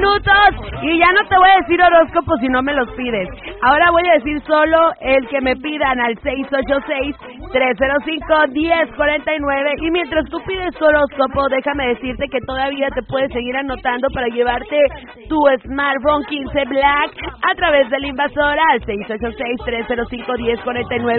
minutos y ya no te voy a decir horóscopo si no me los pides. Ahora voy a decir solo el que me pidan al 686-305-1049 y mientras tú pides tu horóscopo, déjame decirte que todavía te puedes seguir anotando para llevarte tu smartphone 15 Black a través del Invasor al 686-305-1049.